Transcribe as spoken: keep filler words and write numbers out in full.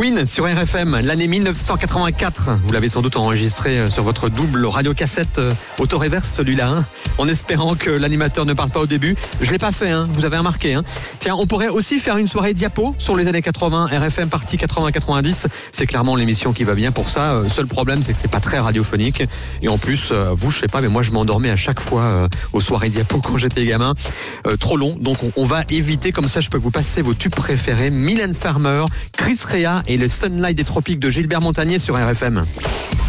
Queen sur R F M, l'année mille neuf cent quatre-vingt-quatre. Vous l'avez sans doute enregistré sur votre double radiocassette autoréverse, celui-là, hein, en espérant que l'animateur ne parle pas au début. Je ne l'ai pas fait, hein, vous avez remarqué. Hein. Tiens, on pourrait aussi faire une soirée diapo sur les années quatre-vingts, R F M partie quatre-vingts quatre-vingt-dix. C'est clairement l'émission qui va bien pour ça. Euh, seul problème, c'est que c'est pas très radiophonique. Et en plus, euh, vous, je sais pas, mais moi, je m'endormais à chaque fois euh, aux soirées diapo quand j'étais gamin. Euh, trop long, donc on, on va éviter. Comme ça, je peux vous passer vos tubes préférés. Mylène Farmer, Chris Rea et le Sunlight des Tropiques de Gilbert Montagnier sur R F M.